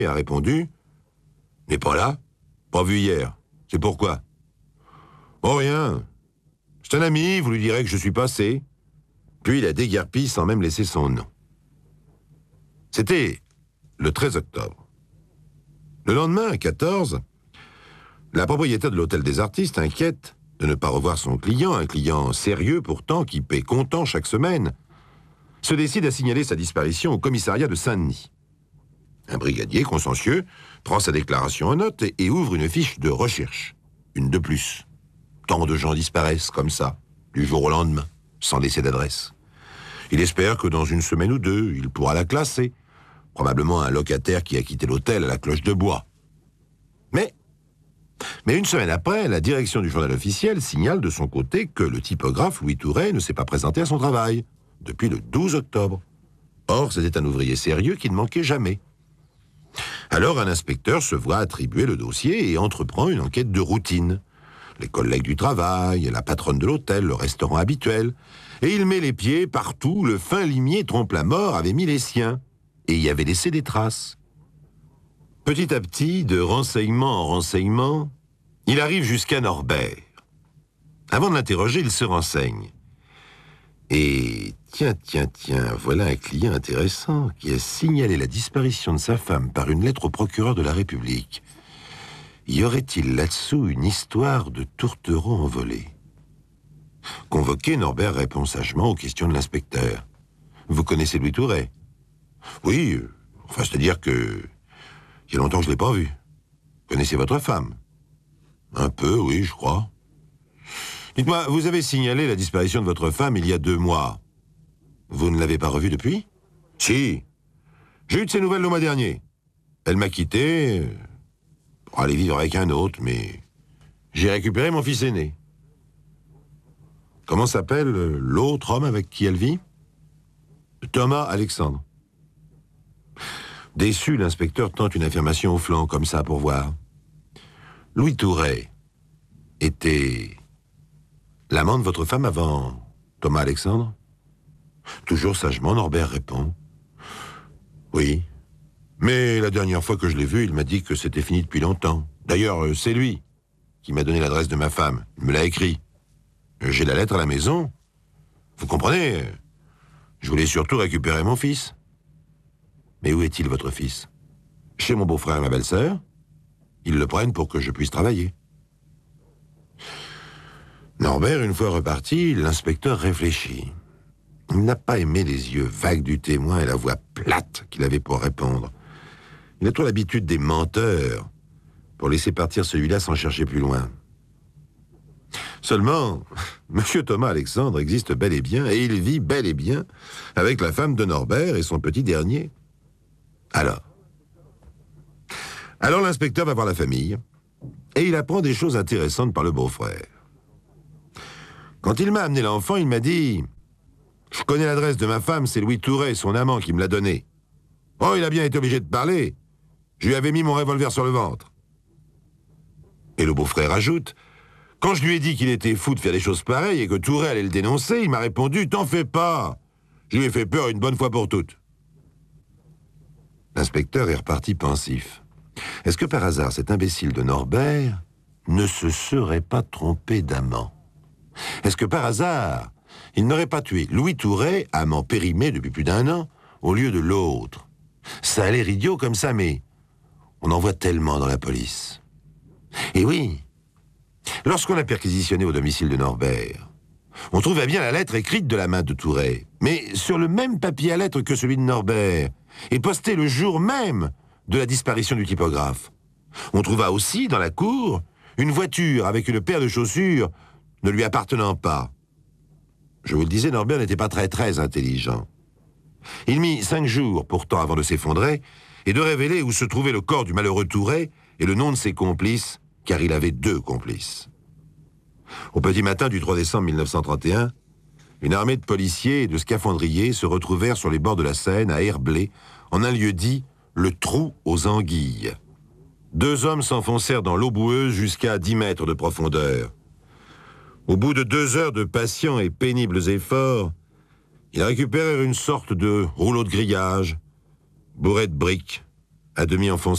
a répondu « N'est pas là, pas vu hier. C'est pourquoi ?»« Oh, rien. C'est un ami, vous lui direz que je suis passé. » Puis il a déguerpi sans même laisser son nom. C'était le 13 octobre. Le lendemain, à 14, la propriétaire de l'Hôtel des Artistes, inquiète de ne pas revoir son client, un client sérieux pourtant, qui paie comptant chaque semaine, se décide à signaler sa disparition au commissariat de Saint-Denis. Un brigadier consciencieux prend sa déclaration en note et ouvre une fiche de recherche. Une de plus. Tant de gens disparaissent comme ça, du jour au lendemain, sans laisser d'adresse. Il espère que dans une semaine ou deux, il pourra la classer. Probablement un locataire qui a quitté l'hôtel à la cloche de bois. Mais une semaine après, la direction du journal officiel signale de son côté que le typographe Louis Touret ne s'est pas présenté à son travail depuis le 12 octobre. Or, c'était un ouvrier sérieux qui ne manquait jamais. Alors, un inspecteur se voit attribuer le dossier et entreprend une enquête de routine. Les collègues du travail, la patronne de l'hôtel, le restaurant habituel. Et il met les pieds partout où le fin limier Trompe-la-Mort avait mis les siens. Et y avait laissé des traces. Petit à petit, de renseignement en renseignement, il arrive jusqu'à Norbert. Avant de l'interroger, il se renseigne. Et tiens, voilà un client intéressant qui a signalé la disparition de sa femme par une lettre au procureur de la République. Y aurait-il là-dessous une histoire de tourtereau envolé? Convoqué, Norbert répond sagement aux questions de l'inspecteur. Vous connaissez Louis Touret? Oui, c'est-à-dire que il y a longtemps que je ne l'ai pas vu. Connaissez votre femme? Un peu, oui, je crois. Dites-moi, vous avez signalé la disparition de votre femme il y a 2 mois. Vous ne l'avez pas revue depuis? Si. J'ai eu de ses nouvelles le mois dernier. Elle m'a quitté pour aller vivre avec un autre, mais j'ai récupéré mon fils aîné. Comment s'appelle l'autre homme avec qui elle vit? Thomas Alexandre. Déçu, l'inspecteur tente une affirmation au flanc, comme ça, pour voir. Louis Touret était l'amant de votre femme avant Thomas Alexandre? Toujours sagement, Norbert répond. Oui. Mais la dernière fois que je l'ai vu, il m'a dit que c'était fini depuis longtemps. D'ailleurs, c'est lui qui m'a donné l'adresse de ma femme. Il me l'a écrit. J'ai la lettre à la maison. Vous comprenez? Je voulais surtout récupérer mon fils. Mais où est-il, votre fils? Chez mon beau-frère et ma belle-sœur. Ils le prennent pour que je puisse travailler. Norbert, une fois reparti, l'inspecteur réfléchit. Il n'a pas aimé les yeux vagues du témoin et la voix plate qu'il avait pour répondre. Il a trop l'habitude des menteurs pour laisser partir celui-là sans chercher plus loin. Seulement, M. Thomas Alexandre existe bel et bien, et il vit bel et bien avec la femme de Norbert et son petit dernier. Alors l'inspecteur va voir la famille, et il apprend des choses intéressantes par le beau-frère. Quand il m'a amené l'enfant, il m'a dit « Je connais l'adresse de ma femme, c'est Louis Touret, son amant, qui me l'a donnée. » Oh, il a bien été obligé de parler. Je lui avais mis mon revolver sur le ventre. Et le beau-frère ajoute « Quand je lui ai dit qu'il était fou de faire des choses pareilles et que Touret allait le dénoncer, il m'a répondu « T'en fais pas !» Je lui ai fait peur une bonne fois pour toutes. » L'inspecteur est reparti pensif. Est-ce que par hasard cet imbécile de Norbert ne se serait pas trompé d'amant? Est-ce que par hasard il n'aurait pas tué Louis Touret, amant périmé depuis plus d'1 an, au lieu de l'autre? Ça a l'air idiot comme ça, mais on en voit tellement dans la police. Et oui, lorsqu'on a perquisitionné au domicile de Norbert, on trouvait bien la lettre écrite de la main de Touret, mais sur le même papier à lettres que celui de Norbert, et posté le jour même de la disparition du typographe. On trouva aussi, dans la cour, une voiture avec une paire de chaussures ne lui appartenant pas. Je vous le disais, Norbert n'était pas très intelligent. Il mit 5 jours, pourtant, avant de s'effondrer, et de révéler où se trouvait le corps du malheureux Touret et le nom de ses complices, car il avait 2 complices. Au petit matin du 3 décembre 1931, une armée de policiers et de scaphandriers se retrouvèrent sur les bords de la Seine, à Herblay, en un lieu dit le Trou aux Anguilles. 2 hommes s'enfoncèrent dans l'eau boueuse jusqu'à 10 mètres de profondeur. Au bout de 2 heures de patients et pénibles efforts, ils récupérèrent une sorte de rouleau de grillage, bourré de briques, à demi enfoncé